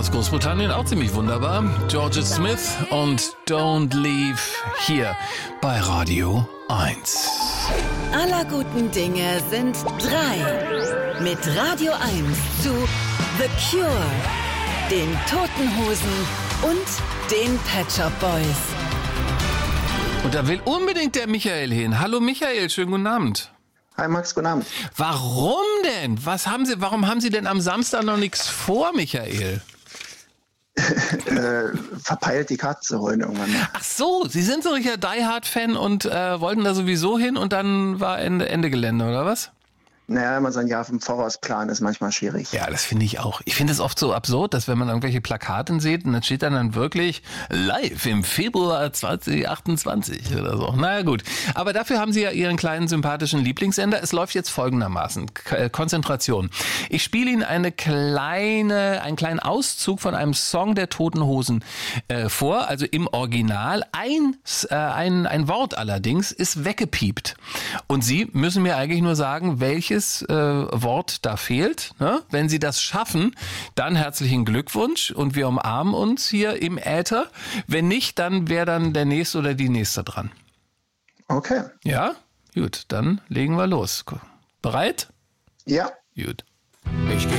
aus Großbritannien, auch ziemlich wunderbar. George Smith und Don't Leave hier bei Radio 1. Aller guten Dinge sind drei. Mit Radio 1 zu The Cure, den Toten Hosen und den Pet Shop Boys. Und da will unbedingt der Michael hin. Hallo Michael, schönen guten Abend. Hi Max, guten Abend. Warum denn? Warum haben Sie denn am Samstag noch nichts vor, Michael? Verpeilt die Karte zu holen irgendwann. Ach so, Sie sind so ein richtiger Die Hard-Fan und wollten da sowieso hin und dann war Ende Gelände, oder was? Naja, wenn man so ein Jahr im Voraus planen, ist manchmal schwierig. Ja, das finde ich auch. Ich finde es oft so absurd, dass wenn man irgendwelche Plakate sieht und dann steht dann wirklich live im Februar 2028 oder so. Naja gut, aber dafür haben Sie ja Ihren kleinen sympathischen Lieblingssender. Es läuft jetzt folgendermaßen. Konzentration. Ich spiele Ihnen einen kleinen Auszug von einem Song der Toten Hosen vor, also im Original. Ein Wort allerdings ist weggepiept. Und Sie müssen mir eigentlich nur sagen, welches Wort da fehlt. Ne? Wenn Sie das schaffen, dann herzlichen Glückwunsch und wir umarmen uns hier im Äther. Wenn nicht, dann wäre dann der Nächste oder die Nächste dran. Okay. Ja? Gut, dann legen wir los. Bereit? Ja. Gut.